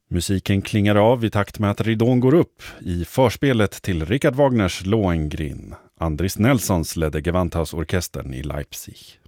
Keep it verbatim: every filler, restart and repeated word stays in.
Musiken klingar av i takt med att ridån går upp i förspelet till Richard Wagners Lohengrin. Andris Nelsons ledde Gewandhausorkestern i Leipzig.